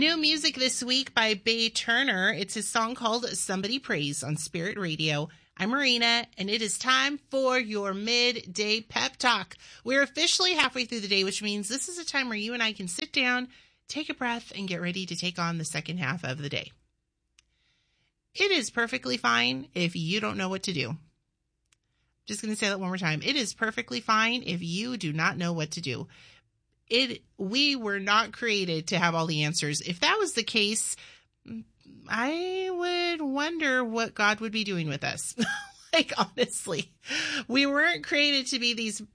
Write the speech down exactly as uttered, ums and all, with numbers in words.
New music this week by Bay Turner. It's his song called Somebody Prays on Spirit Radio. I'm Marina, and it is time for your midday pep talk. We're officially halfway through the day, which means this is a time where you and I can sit down, take a breath, and get ready to take on the second half of the day. It is perfectly fine if you don't know what to do. Just going to say that one more time. It is perfectly fine if you do not know what to do. It, we were not created to have all the answers. If that was the case, I would wonder what God would be doing with us. Like, honestly, we weren't created to be these